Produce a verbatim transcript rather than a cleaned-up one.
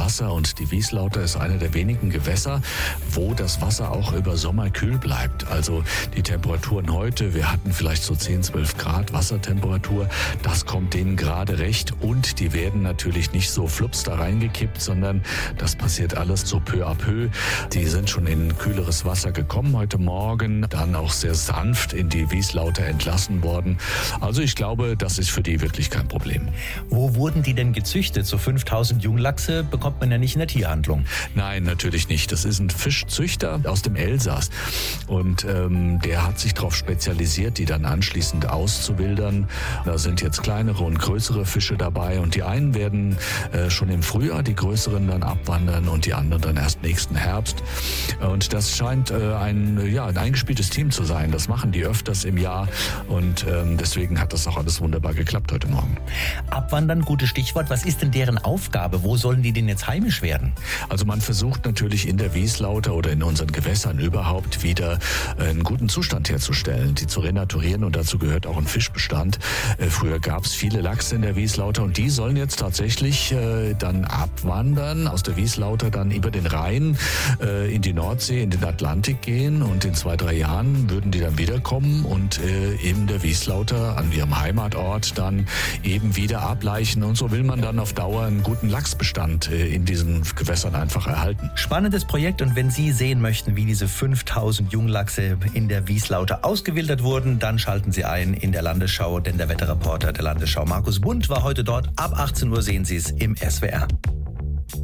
Wasser und die Wieslauter ist einer der wenigen Gewässer, wo das Wasser auch über Sommer kühl bleibt. Also die Temperaturen heute, wir hatten vielleicht so zehn, zwölf Grad Wassertemperatur, das kommt denen gerade recht und die werden natürlich nicht so flups da reingekippt, sondern das passiert alles so peu à peu. Die sind schon in kühleres Wasser gekommen heute Morgen, dann auch sehr sanft in die Wieslauter entlassen worden. Also ich glaube, das ist für die wirklich kein Problem. Wo wurden die denn gezüchtet? So fünftausend Junglachse bekommt man ja nicht in der Tierhandlung. Nein, natürlich nicht. Das ist ein Fischzüchter aus dem Elsass und ähm, der hat sich darauf spezialisiert, die dann anschließend auszuwildern. Da sind jetzt kleinere und größere Fische dabei und die einen werden äh, schon im Frühjahr, die größeren dann abwandern und die anderen dann erst nächsten Herbst. Und das scheint äh, ein, ja, ein eingespieltes Team zu sein. Das machen die öfters im Jahr und ähm, deswegen hat das auch alles wunderbar geklappt heute Morgen. Abwandern, gutes Stichwort. Was ist denn deren Aufgabe? Wo sollen die denn jetzt heimisch werden? Also man versucht natürlich in der Wieslauter oder in unseren Gewässern überhaupt wieder einen guten Zustand herzustellen, die zu renaturieren und dazu gehört auch ein Fischbestand. Äh, früher gab es viele Lachse in der Wieslauter und die sollen jetzt tatsächlich äh, dann abwandern, aus der Wieslauter dann über den Rhein äh, in die Nordsee, in den Atlantik gehen und in zwei, drei Jahren würden die dann wiederkommen und äh, in der Wieslauter an ihrem Heimatort dann eben wieder ableichen und so will man dann auf Dauer einen guten Lachsbestand äh, in diesen Gewässern einfach erhalten. Spannendes Projekt und wenn Sie sehen möchten, wie diese fünftausend Junglachse in der Wieslauter ausgewildert wurden, dann schalten Sie ein in der Landesschau, denn der Wetterreporter der Landesschau Markus Bund war heute dort. Ab achtzehn Uhr sehen Sie es im S W R.